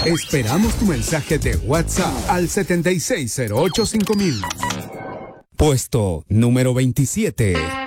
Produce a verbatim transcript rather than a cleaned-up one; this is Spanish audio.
Esperamos tu mensaje de WhatsApp al setenta y seis cero ocho cinco mil. Puesto número veintisiete.